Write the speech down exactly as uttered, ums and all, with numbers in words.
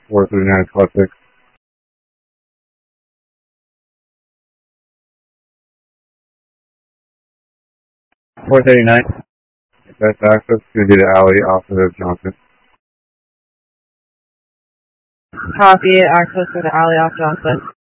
four thirty-nine, squad six. four thirty-nine. Best access to the alley off of Johnson. Copy, access to the alley off Johnson.